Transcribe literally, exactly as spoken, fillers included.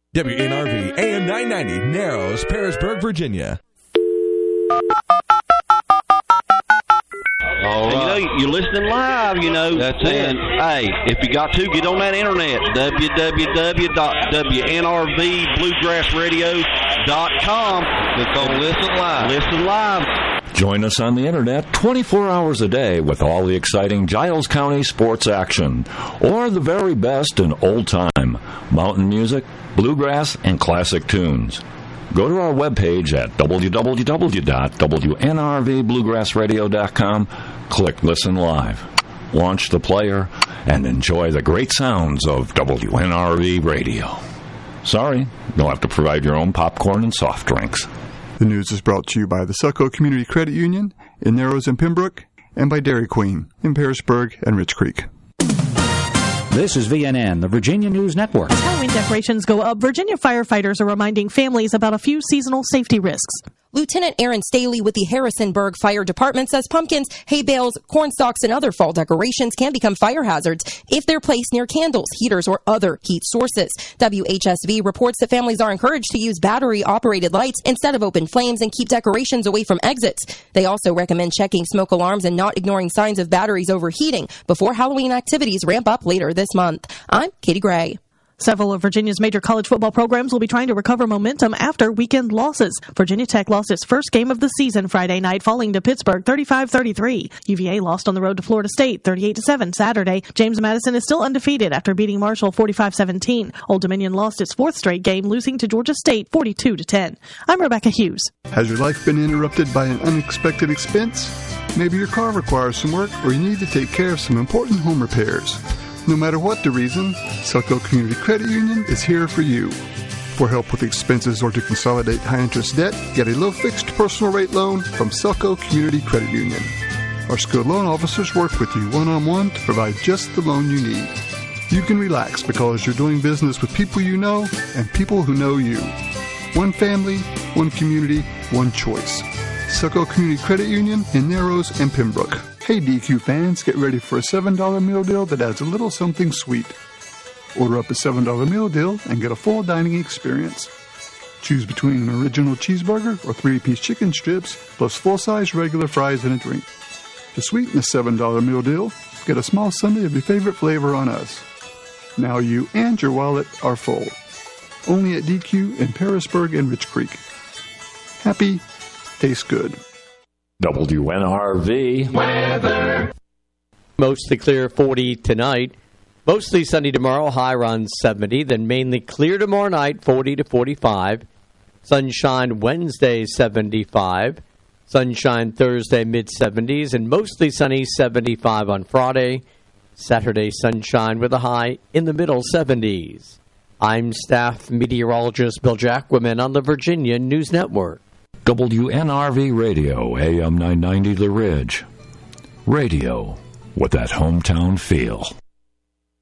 W N R V, A M nine ninety, Narrows, Parisburg, Virginia. All right. You know, you're listening live, you know. That's and, it. Hey, if you got to, get on that internet, w w w dot w n r v bluegrass radio dot com. Click on Listen Live. Listen live. Join us on the internet twenty-four hours a day with all the exciting Giles County sports action, or the very best in old time, mountain music, bluegrass, and classic tunes. Go to our webpage at w w w dot w n r v bluegrass radio dot com, click Listen Live, launch the player, and enjoy the great sounds of W N R V Radio. Sorry, you'll have to provide your own popcorn and soft drinks. The news is brought to you by the Succo Community Credit Union in Narrows and Pembroke, and by Dairy Queen in Parisburg and Rich Creek. This is V N N, the Virginia News Network. As Halloween decorations go up, Virginia firefighters are reminding families about a few seasonal safety risks. Lieutenant Aaron Staley with the Harrisonburg Fire Department says pumpkins, hay bales, corn stalks, and other fall decorations can become fire hazards if they're placed near candles, heaters, or other heat sources. W H S V reports that families are encouraged to use battery-operated lights instead of open flames and keep decorations away from exits. They also recommend checking smoke alarms and not ignoring signs of batteries overheating before Halloween activities ramp up later this month. I'm Katie Gray. Several of Virginia's major college football programs will be trying to recover momentum after weekend losses. Virginia Tech lost its first game of the season Friday night, falling to Pittsburgh thirty-five thirty-three. U V A lost on the road to Florida State thirty-eight to seven Saturday. James Madison is still undefeated after beating Marshall forty-five seventeen. Old Dominion lost its fourth straight game, losing to Georgia State forty-two to ten. I'm Rebecca Hughes. Has your life been interrupted by an unexpected expense? Maybe your car requires some work, or you need to take care of some important home repairs. No matter what the reason, Succo Community Credit Union is here for you. For help with expenses or to consolidate high-interest debt, get a low-fixed personal rate loan from Succo Community Credit Union. Our skilled loan officers work with you one-on-one to provide just the loan you need. You can relax because you're doing business with people you know and people who know you. One family, one community, one choice. Succo Community Credit Union in Narrows and Pembroke. Hey D Q fans, get ready for a seven dollar meal deal that adds a little something sweet. Order up a seven dollar meal deal and get a full dining experience. Choose between an original cheeseburger or three-piece chicken strips, plus full-size regular fries and a drink. To sweeten the seven dollar meal deal, get a small sundae of your favorite flavor on us. Now you and your wallet are full. Only at D Q in Parisburg and Rich Creek. Happy, tastes good. W N R V weather. Mostly clear, forty tonight. Mostly sunny tomorrow, high around seventy. Then mainly clear tomorrow night, forty to forty-five. Sunshine Wednesday, seventy-five. Sunshine Thursday, mid-seventies. And mostly sunny, seventy-five on Friday. Saturday, sunshine with a high in the middle seventies. I'm staff meteorologist Bill Jacquemin on the Virginia News Network. W N R V Radio, A M nine ninety The Ridge. Radio with that hometown feel.